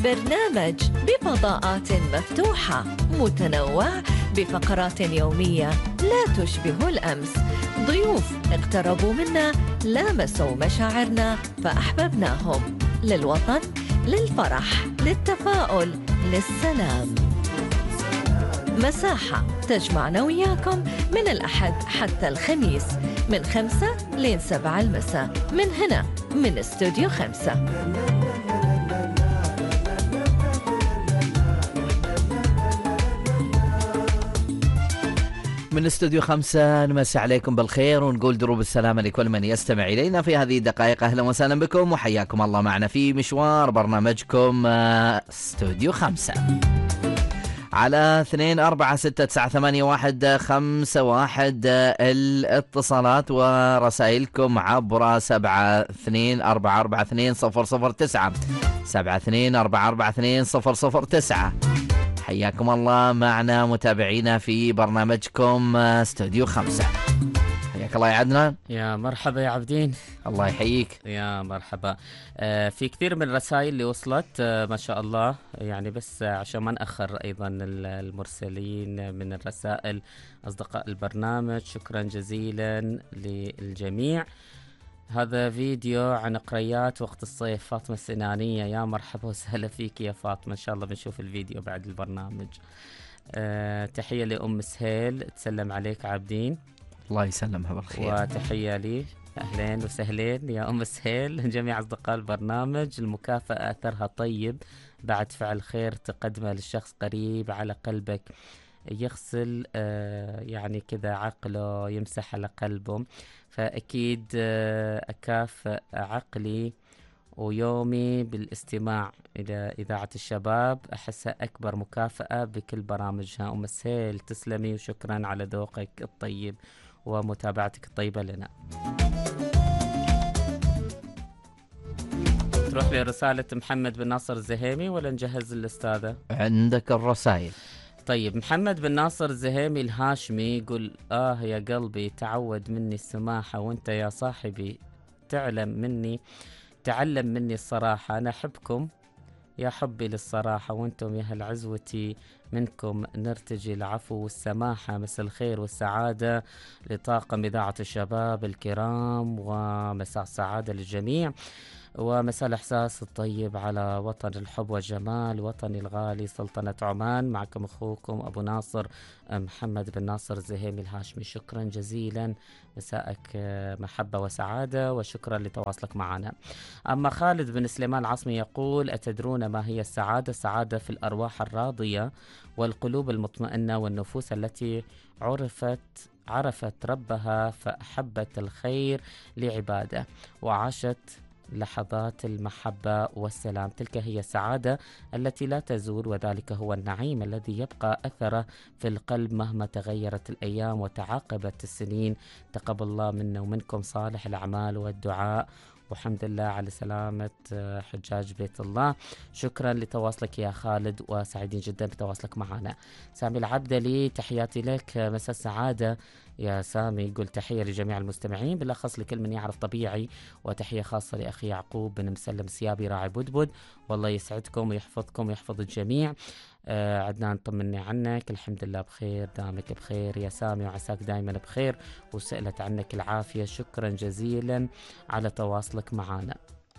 برنامج بفضاءات مفتوحة متنوع بفقرات يومية لا تشبه الأمس. ضيوف اقتربوا منا، لامسوا مشاعرنا فأحببناهم. للوطن، للفرح، للتفاؤل، للسلام. مساحة تجمعنا وياكم من الأحد حتى الخميس من 5 لين 7 المساء من هنا من استوديو 5. من استوديو 5 نمسي عليكم بالخير ونقول دروب السلامة لكل من يستمع إلينا في هذه الدقائق. أهلا وسهلا بكم وحياكم الله معنا في مشوار برنامجكم استوديو 5 على 24698151 الاتصالات ورسائلكم عبر 7244420009 7244420009. حياكم الله معنا متابعينا في برنامجكم استوديو 5. حياك الله يا عدنان. يا مرحبا يا عبدين. الله يحييك. يا مرحبا. في كثير من الرسائل اللي وصلت ما شاء الله، يعني بس عشان ما نأخر أيضا المرسلين من الرسائل أصدقاء البرنامج، شكرا جزيلا للجميع. هذا فيديو عن قريات وقت الصيف، فاطمة السنانية. يا مرحبا وسهلا فيك يا فاطمة، إن شاء الله بنشوف الفيديو بعد البرنامج. تحية لأم سهيل، تسلم عليك عابدين. الله يسلمها بالخير. وتحية لي، أهلين وسهلين يا أم سهيل جميع أصدقاء البرنامج. المكافأة أثرها طيب بعد فعل خير تقدمه للشخص قريب على قلبك، يغسل يعني كذا عقله، يمسح على قلبه. فأكيد أكافئ عقلي ويومي بالاستماع إلى إذاعة الشباب، أحسها أكبر مكافأة بكل برامجها. أم سهيل تسلمي وشكرا على ذوقك الطيب ومتابعتك الطيبة لنا. تروح لرسالة محمد بن ناصر الزهيمي ولا نجهز الأستاذة؟ عندك الرسائل. طيب، محمد بن ناصر الزهيمي الهاشمي يقول: يا قلبي تعود مني السماحة، وانت يا صاحبي تعلم مني الصراحة. أنا أحبكم يا حبي للصراحة، وانتم يا هل عزوتي منكم نرتجي العفو والسماحة. مساء الخير والسعادة لطاقم إذاعة الشباب الكرام، ومساء السعادة للجميع، ومساء الإحساس الطيب على وطن الحب والجمال، وطني الغالي سلطنة عمان. معكم أخوكم أبو ناصر محمد بن ناصر الزهيمي الهاشمي. شكرا جزيلا، مساءك محبة وسعادة، وشكرا لتواصلك معنا. أما خالد بن سليمان العاصمي يقول: أتدرون ما هي السعادة؟ السعادة في الأرواح الراضية والقلوب المطمئنة والنفوس التي عرفت ربها فأحبت الخير لعباده وعاشت لحظات المحبة والسلام. تلك هي السعادة التي لا تزول، وذلك هو النعيم الذي يبقى أثره في القلب مهما تغيرت الأيام وتعاقبت السنين. تقبل الله منا ومنكم صالح الأعمال والدعاء، والحمد لله على سلامة حجاج بيت الله. شكرا لتواصلك يا خالد، وسعيدين جدا بتواصلك معنا. سامي العبدلي، تحياتي لك، مساء السعادة يا سامي. يقول: تحية لجميع المستمعين، بالأخص لكل من يعرف طبيعي، وتحية خاصة لأخي يعقوب بن مسلم سيابي راعي بدبد. والله يسعدكم ويحفظكم ويحفظ الجميع. عدنان، طمني عنك. الحمد لله بخير، دامك بخير يا سامي، وعساك دائما بخير، وسألت عنك العافية. شكرا جزيلا على تواصلك معنا.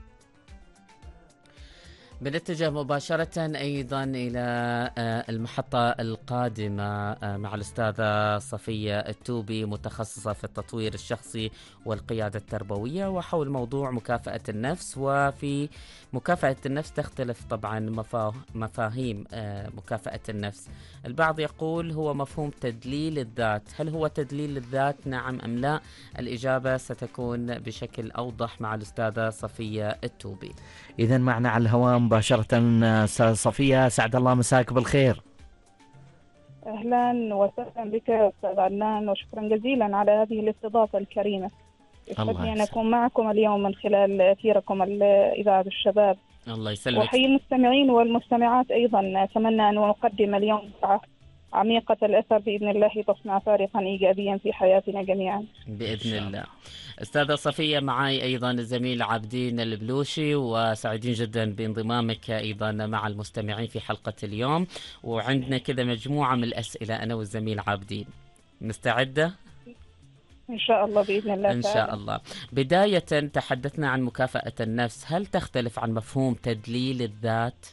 بنتجه مباشرة أيضا إلى المحطة القادمة مع الأستاذة صفية التوبي، متخصصة في التطوير الشخصي والقيادة التربوية، وحول موضوع مكافأة النفس. وفي مكافأة النفس تختلف طبعا مفاهيم مكافأة النفس. البعض يقول هو مفهوم تدليل الذات. هل هو تدليل الذات، نعم أم لا؟ الإجابة ستكون بشكل أوضح مع الأستاذة صفية التوبي. إذن معنا على الهواء مباشرة أستاذ صفية، سعد الله مساك بالخير. أهلا وسهلا بك أستاذ عدنان، وشكرا جزيلا على هذه الاستضافة الكريمة. يسعدني أن أكون معكم اليوم من خلال أثيركم إذاعة الشباب. الله يسلمك. وحي المستمعين والمستمعات أيضا. أتمنى أن نقدم اليوم عميقة الأثر بإذن الله، تصنع فارقا إيجابيا في حياتنا جميعا بإذن الله. أستاذة صفية، معي أيضا الزميل عابدين البلوشي، وسعيدين جدا بانضمامك أيضا مع المستمعين في حلقة اليوم. وعندنا كذا مجموعة من الأسئلة أنا والزميل عابدين. مستعدة؟ إن شاء الله بإذن الله إن شاء الله. بداية تحدثنا عن مكافأة النفس، هل تختلف عن مفهوم تدليل الذات؟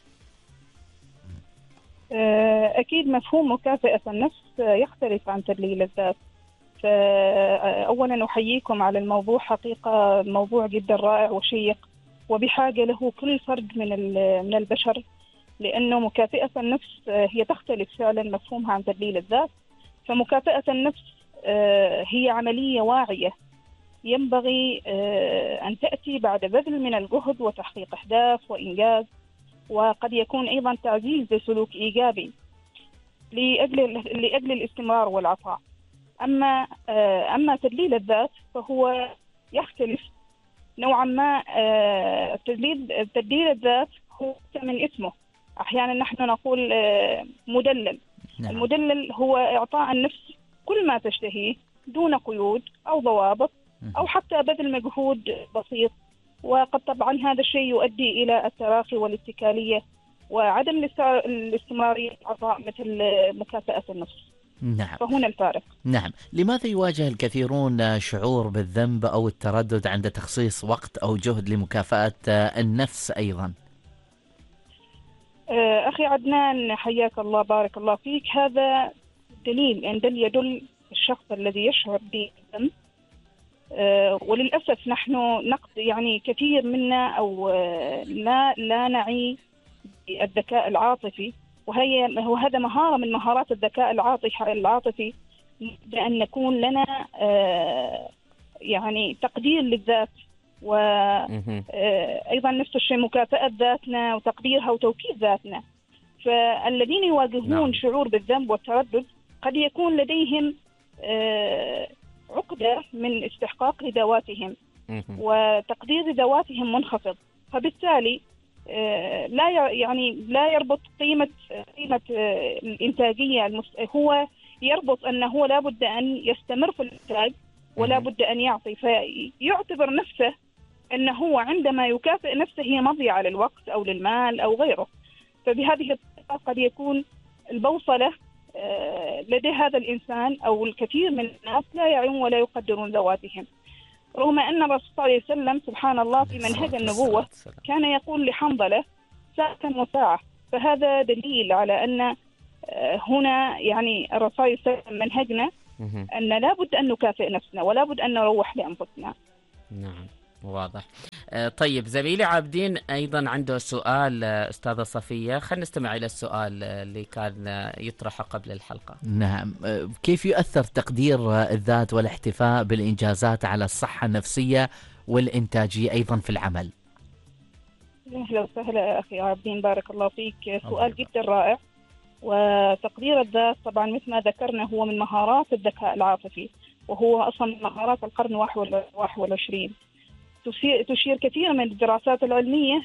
أكيد مفهوم مكافأة النفس يختلف عن تدليل الذات. فأولا أحييكم على الموضوع، حقيقة موضوع جدا رائع وشيق وبحاجة له كل فرد من البشر، لأنه مكافأة النفس هي تختلف فعلا مفهومها عن تدليل الذات. فمكافأة النفس هي عملية واعية ينبغي أن تأتي بعد بذل من الجهد وتحقيق أهداف وإنجاز، وقد يكون أيضا تعزيز لسلوك إيجابي لأجل الاستمرار والعطاء. أما تدليل الذات فهو يختلف نوعا ما. تدليل الذات هو من اسمه، أحيانا نحن نقول مدلل. نعم. المدلل هو إعطاء النفس كل ما تشتهيه دون قيود أو ضوابط أو حتى بذل مجهود بسيط، وقد طبعا هذا الشيء يؤدي إلى التراخي والاتكالية وعدم الاستمرارية في العطاء مثل مكافأة النفس. نعم. فهنا الفارق. نعم. لماذا يواجه الكثيرون شعور بالذنب أو التردد عند تخصيص وقت أو جهد لمكافأة النفس أيضا؟ أخي عدنان، حياك الله، بارك الله فيك. هذا دليل يدل الشخص الذي يشعر بالذنب. وللأسف نحن يعني كثير منا أو لا نعي بالذكاء العاطفي، وهذا مهارة من مهارات الذكاء العاطفي. بأن نكون لنا يعني تقدير للذات، وأيضا نفس الشيء مكافأة ذاتنا وتقديرها وتوكيد ذاتنا. فالذين يواجهون شعور بالذنب والتردد قد يكون لديهم عقدة من استحقاق ذواتهم، وتقدير ذواتهم منخفض، فبالتالي لا يربط قيمة الإنتاجية. هو يربط أنه لا بد أن يستمر في الإنتاج ولا بد أن يعطي، فيعتبر نفسه أنه هو عندما يكافئ نفسه هي مضيعة للوقت أو للمال أو غيره. فبهذه الطريقة قد يكون البوصلة لدى هذا الإنسان أو الكثير من الناس لا يعون ولا يقدرون ذواتهم، رغم أن الرسول صلى الله عليه وسلم سبحان الله في منهج النبوة كان يقول لحنظلة ساعة وساعة. فهذا دليل على أن هنا يعني الرسول صلى الله عليه وسلم منهجنا أن لا بد أن نكافئ نفسنا ولا بد أن نروح لأنفسنا. نعم، واضح. طيب، زميلي عابدين أيضا عنده سؤال. أستاذة صفية، خلينا نستمع إلى السؤال اللي كان يطرحه قبل الحلقة. نعم. كيف يؤثر تقدير الذات والاحتفاء بالإنجازات على الصحة النفسية والإنتاجية أيضا في العمل؟ أهلا وسهلا أخي عابدين، بارك الله فيك. سؤال جدا رائع. وتقدير الذات طبعا مثل ما ذكرنا هو من مهارات الذكاء العاطفي، وهو أصلا من مهارات القرن 21. تشير كثير من الدراسات العلمية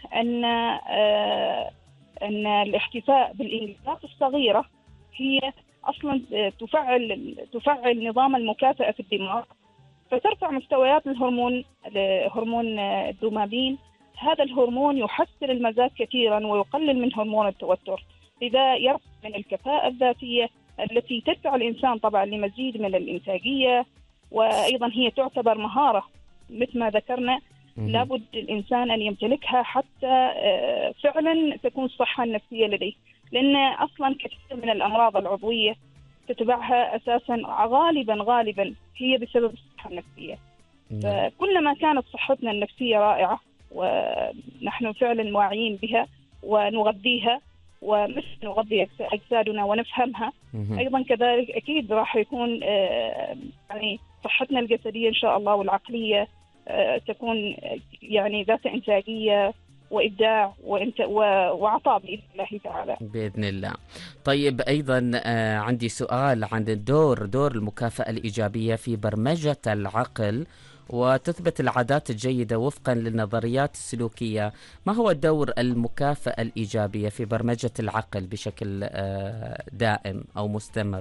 أن الاحتفاء بالإنجازات الصغيرة هي أصلا تفعل نظام المكافأة في الدماغ، فترفع مستويات هرمون الدوبامين. هذا الهرمون يحسن المزاج كثيرا ويقلل من هرمون التوتر، لذا يرفع من الكفاءة الذاتية التي تدفع الإنسان طبعا لمزيد من الإنتاجية. وأيضا هي تعتبر مهارة مثل ما ذكرنا لابد الإنسان أن يمتلكها حتى فعلا تكون الصحة النفسية لديه، لأن أصلا كثير من الأمراض العضوية تتبعها أساسا غالبا هي بسبب الصحة النفسية. فكلما كانت صحتنا النفسية رائعة ونحن فعلا واعيين بها ونغذيها ومثل نغذي أجسادنا ونفهمها، أيضا كذلك أكيد راح يكون يعني صحتنا الجسدية إن شاء الله والعقلية تكون يعني ذات إنتاجية وإبداع وعطاء بإذن الله تعالى. بإذن الله. طيب، أيضا عندي سؤال عن دور المكافأة الإيجابية في برمجة العقل وتثبت العادات الجيدة وفقا للنظريات السلوكية. ما هو دور المكافأة الإيجابية في برمجة العقل بشكل دائم أو مستمر؟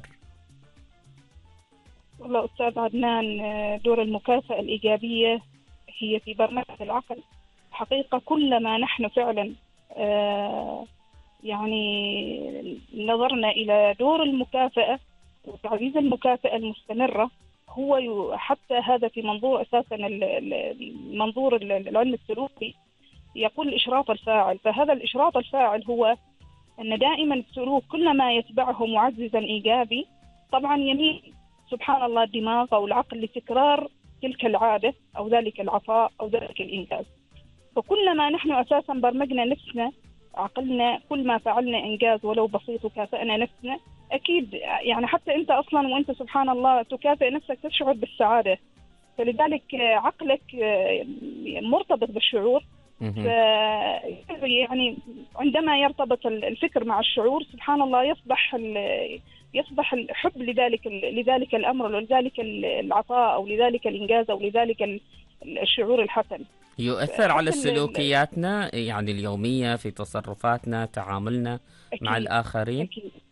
والله أستاذ عدنان، دور المكافأة الإيجابية هي في برمجة العقل. حقيقة كلما نحن فعلا يعني نظرنا إلى دور المكافأة وتعزيز المكافأة المستمرة، هو حتى هذا في منظور أساسا المنظور العلم السلوكي يقول الإشراط الفاعل. فهذا الإشراط الفاعل هو أن دائما السلوك كلما يتبعه معززا إيجابي طبعا يميل سبحان الله الدماغ أو العقل لتكرار تلك العادة أو ذلك العطاء أو ذلك الإنجاز. فكلما نحن أساسا برمجنا نفسنا عقلنا، كل ما فعلنا إنجاز ولو بسيط وكافئنا نفسنا، أكيد يعني حتى أنت أصلا وأنت سبحان الله تكافئ نفسك تشعر بالسعادة. فلذلك عقلك مرتبط بالشعور. يعني عندما يرتبط الفكر مع الشعور سبحان الله يصبح الحب لذلك الأمر ولذلك العطاء أو لذلك الإنجاز أو لذلك الشعور الحسن. يؤثر على سلوكياتنا يعني اليومية في تصرفاتنا، تعاملنا مع الآخرين.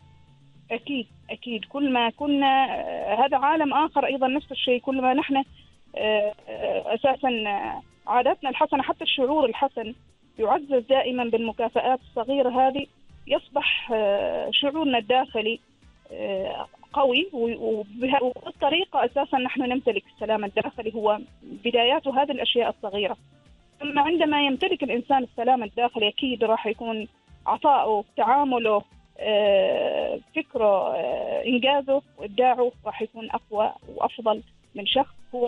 أكيد كل ما كنا هذا عالم آخر أيضا نفس الشيء. كل ما نحن أساسا عاداتنا الحسنة حتى الشعور الحسن يعزز دائما بالمكافآت الصغيرة هذه، يصبح شعورنا الداخلي قوي. وبالطريقة أساسا نحن نمتلك السلام الداخلي، هو بدايات هذه الأشياء الصغيرة. ثم عندما يمتلك الإنسان السلام الداخلي أكيد راح يكون عطاؤه، تعامله، فكره، إنجازه وإبداعه راح يكون أقوى وأفضل من شخص هو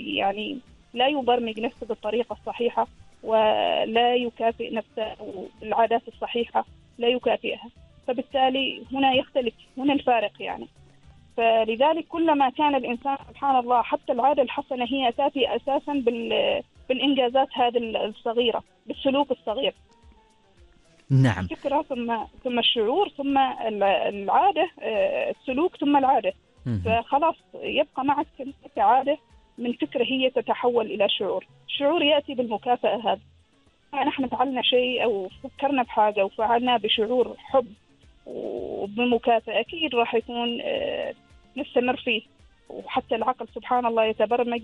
لا يبرمج نفسه بالطريقة الصحيحة ولا يكافئ نفسه بالعادات الصحيحة، لا يكافئها. فبالتالي هنا الفارق يعني. فلذلك كلما كان الإنسان سبحان الله حتى العادة الحسنة هي تأتي أساسا بالإنجازات هذه الصغيرة، بالسلوك الصغير. نعم. الفكرة ثم الشعور ثم العادة، السلوك ثم العادة. فخلاص يبقى معك عادة، من فكرة هي تتحول إلى شعور. الشعور يأتي بالمكافأة. هذا نحن فعلنا شيء أو فكرنا بحاجة وفعلنا بشعور حب وبمكافأة، أكيد راح يكون نستمر فيه. وحتى العقل سبحان الله يتبرمج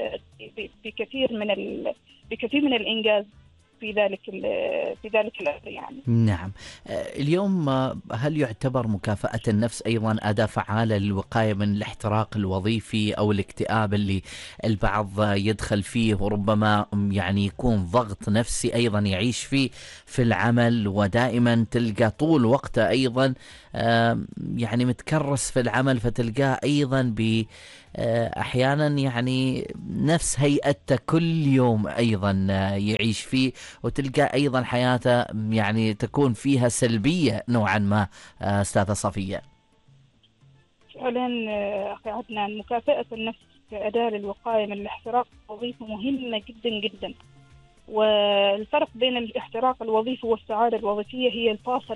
بكثير من الإنجاز في ذلك الأمر يعني. نعم. اليوم هل يعتبر مكافأة النفس أيضا أداة فعالة للوقاية من الاحتراق الوظيفي أو الاكتئاب اللي البعض يدخل فيه، وربما يعني يكون ضغط نفسي أيضا يعيش فيه في العمل، ودائما تلقى طول وقته أيضا يعني متكرس في العمل، فتلقاه أيضا أحيانا يعني نفس هيئته كل يوم أيضا يعيش فيه، وتلقى أيضا حياته يعني تكون فيها سلبية نوعا ما. أستاذة صفية، فعلا أخي عدنان، مكافأة النفس كأداة للوقاية من الاحتراق الوظيفي مهمة جدا جدا. والفرق بين الاحتراق الوظيفي والسعادة الوظيفية هي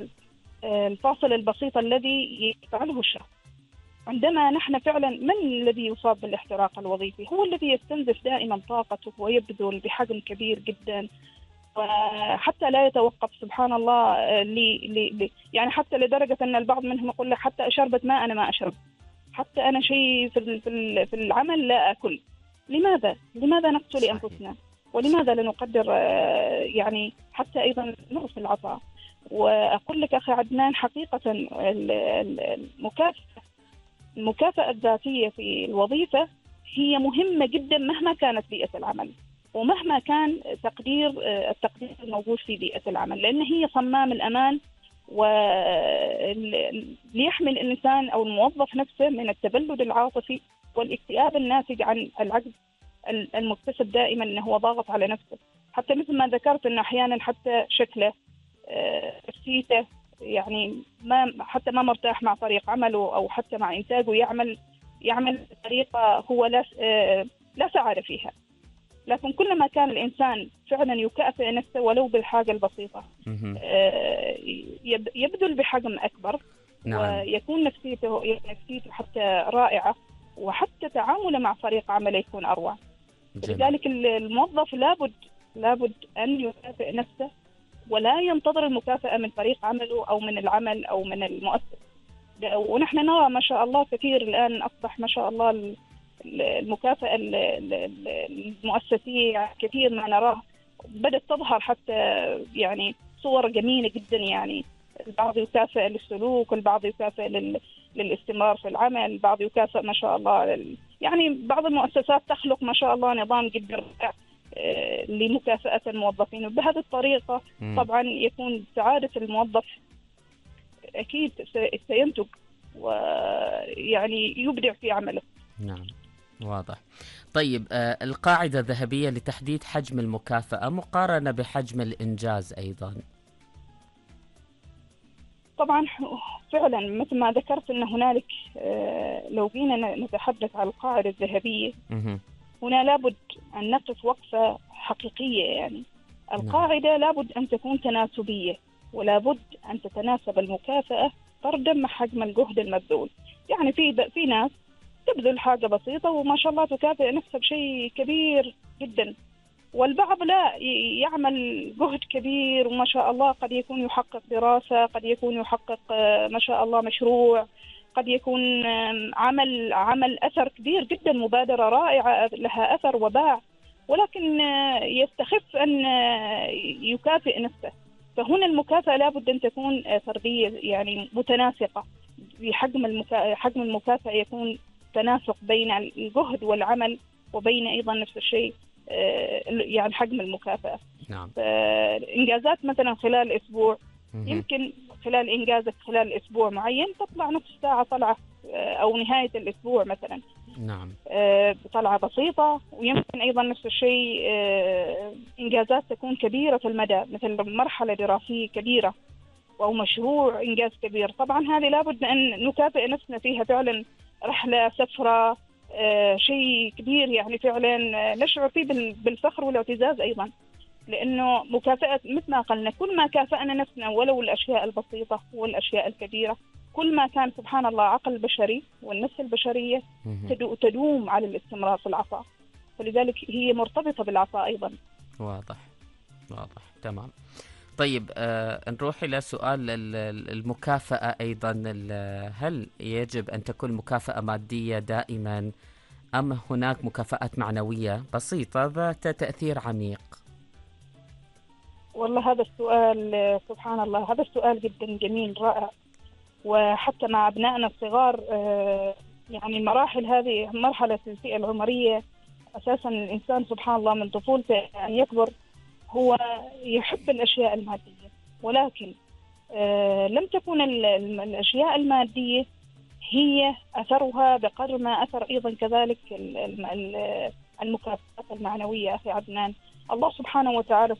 الفاصل البسيط الذي يفعله الشخص. عندما نحن فعلا، من الذي يصاب بالاحتراق الوظيفي؟ هو الذي يستنزف دائما طاقته ويبذل بحجم كبير جدا، وحتى لا يتوقف سبحان الله يعني حتى لدرجة أن البعض منهم يقول لك حتى شربت ماء أنا ما أشرب، حتى أنا شيء في العمل لا أكل. لماذا نقتل أنفسنا؟ ولماذا لا نقدر يعني حتى أيضا نقص العطاء؟ وأقول لك أخي عدنان حقيقة المكافأة الذاتية في الوظيفة هي مهمة جدا مهما كانت بيئة العمل ومهما كان التقدير الموجود في بيئة العمل، لأن هي صمام الأمان وليحمي الإنسان أو الموظف نفسه من التبلد العاطفي والاكتئاب الناتج عن العجز المكتسب دائما أنه هو ضاغط على نفسه. حتى مثل ما ذكرت أنه أحيانا حتى شكله، نفسيته، يعني حتى ما مرتاح مع طريق عمله أو حتى مع إنتاجه، يعمل بطريقة هو لا سعادة فيها. لكن كلما كان الإنسان فعلا يكافئ نفسه ولو بالحاجة البسيطة، يبذل بحجم أكبر. نعم. ويكون نفسيته حتى رائعة، وحتى تعامله مع فريق عمله يكون أروع. لذلك الموظف لابد أن يكافئ نفسه، ولا ينتظر المكافأة من فريق عمله أو من العمل أو من المؤسسة. ونحن نرى ما شاء الله كثير الآن أصبح ما شاء الله المكافأة المؤسسية كثير ما نراه بدأت تظهر، حتى يعني صور جميلة جدا. يعني البعض يكافئ للسلوك، البعض يكافئ للاستمرار في العمل، البعض يكافئ ما شاء الله يعني بعض المؤسسات تخلق ما شاء الله نظام جدا رائع لمكافأة الموظفين، وبهذه الطريقة طبعا يكون سعادة الموظف أكيد سينتج ويعني يبدع في عمله. نعم، واضح. طيب، القاعدة الذهبية لتحديد حجم المكافأة مقارنة بحجم الإنجاز أيضا. طبعا فعلا مثل ما ذكرت أن هنالك لو جينا نتحدث عن القاعدة الذهبية هنا لابد أن نقف وقفة حقيقية. يعني القاعدة لابد أن تكون تناسبية، ولابد أن تتناسب المكافأة فردا مع حجم الجهد المبذول. يعني في ناس تبذل حاجة بسيطة وما شاء الله تكافئ نفسها بشيء كبير جدا، والبعض لا يعمل جهد كبير وما شاء الله قد يكون يحقق دراسة، قد يكون يحقق ما شاء الله مشروع، قد يكون عمل أثر كبير جدا، مبادرة رائعة لها أثر وباع، ولكن يستخف أن يكافئ نفسه. فهنا المكافأة لابد أن تكون فردية، يعني متناسقة بحجم حجم المكافأة يكون تناسق بين الجهد والعمل، وبين أيضا نفس الشيء يعني حجم المكافأة. نعم. إنجازات مثلا خلال أسبوع، يمكن خلال إنجازك خلال أسبوع معين تطلع نصف ساعة طلعة، أو نهاية الأسبوع مثلا. نعم. طلعة بسيطة. ويمكن أيضا نفس الشيء إنجازات تكون كبيرة المدى، مثل مرحلة دراسية كبيرة أو مشروع إنجاز كبير. طبعا هذه لابد أن نكافئ نفسنا فيها فعلا، رحلة سفرة شيء كبير يعني فعلا نشعر فيه بالفخر والاعتزاز أيضا، لأنه مكافأة مثل ما قلنا كل ما كافأنا نفسنا ولو الأشياء البسيطة والأشياء الكبيرة، كل ما كان سبحان الله عقل بشري والنفس البشرية تدوم على الاستمرار في العطاء، فلذلك هي مرتبطة بالعطاء أيضا. واضح، تمام. طيب، نروح إلى سؤال المكافأة أيضا. هل يجب أن تكون مكافأة مادية دائما، أم هناك مكافآت معنوية بسيطة ذات تأثير عميق؟ والله هذا السؤال سبحان الله، هذا السؤال جدا جميل رائع. وحتى مع أبنائنا الصغار يعني المراحل هذه مرحلة الفئة العمرية، أساسا الإنسان سبحان الله من طفولته أن يكبر هو يحب الأشياء المادية، ولكن لم تكن الأشياء المادية هي أثرها بقدر ما أثر أيضا كذلك المكافآت المعنوية. أخي عدنان، الله سبحانه وتعالى